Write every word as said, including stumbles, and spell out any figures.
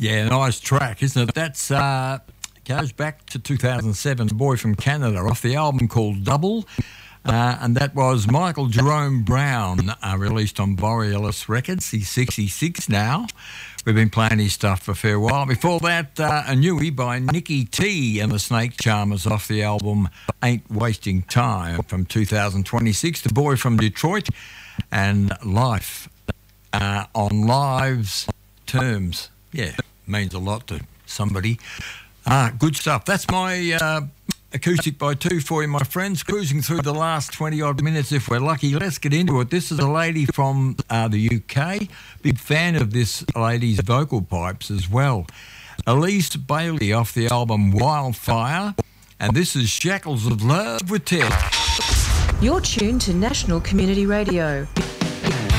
Yeah, nice track, isn't it? That's uh, goes back to two thousand seven, a boy from Canada, off the album called Double. Uh, and that was Michael Jerome Brown, uh, released on Borealis Records. He's sixty-six now. We've been playing his stuff for a fair while. Before that, uh, a newie by Nicky T and the Snake Charmers off the album Ain't Wasting Time from two thousand twenty-six. The boy from Detroit, and Life uh, on Live's Terms. Yeah, means a lot to somebody. Uh, good stuff. That's my uh, acoustic by two for you, my friends. Cruising through the last twenty-odd minutes if we're lucky. Let's get into it. This is a lady from uh, the U K. Big fan of this lady's vocal pipes as well. Elise Bailey off the album Wildfire. And this is Shackles of Love with Ted. You're tuned to National Community Radio.